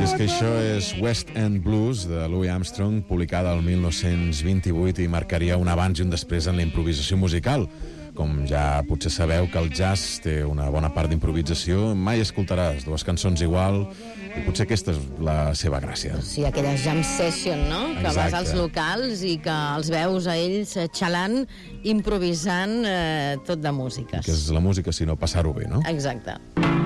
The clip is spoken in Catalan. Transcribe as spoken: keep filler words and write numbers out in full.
és que això és West End Blues de Louis Armstrong, publicada el mil nou-cents vint-i-vuit, i marcaria un abans i un després en la improvisació musical. Com ja potser sabeu que el jazz té una bona part d'improvisació, mai escoltaràs dues cançons igual, i potser aquesta és la seva gràcia. Sí, aquella jam session, no? Que Exacte. vas als locals i que els veus a ells xalant, improvisant eh, tot de músiques. Que és la música, sinó passar-ho bé, no? Exacte.